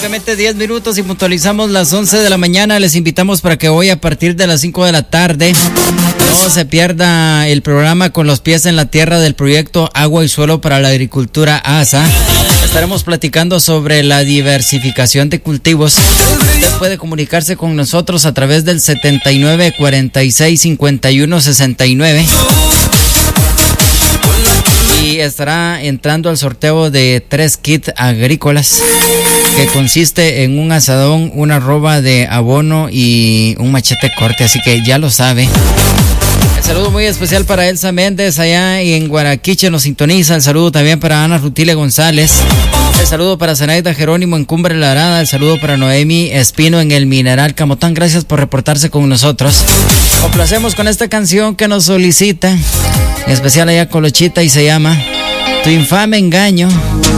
Exactamente 10 minutos y puntualizamos las 11 de la mañana. Les invitamos para que hoy a partir de las 5 de la tarde no se pierda el programa Con los pies en la tierra del proyecto Agua y Suelo para la Agricultura ASA. Estaremos platicando sobre la diversificación de cultivos. Usted puede comunicarse con nosotros a través del 79 46 51 69. Y estará entrando al sorteo de 3 kits agrícolas que consiste en un asadón, una arroba de abono y un machete corte, así que ya lo sabe. El saludo muy especial para Elsa Méndez allá en Guaraquiche, nos sintoniza. El saludo también para Ana Rutile González. El saludo para Zenaida Jerónimo en Cumbre La Arada. El saludo para Noemi Espino en el Mineral Camotán. Gracias por reportarse con nosotros. Complacemos con esta canción que nos solicita, en especial allá Colochita, y se llama Tu infame engaño.